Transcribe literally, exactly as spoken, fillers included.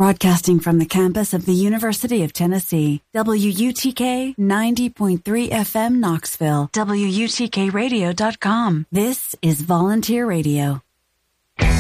Broadcasting from the campus of the University of Tennessee, W U T K ninety point three F M Knoxville, W U T K radio dot com. This is Volunteer Radio.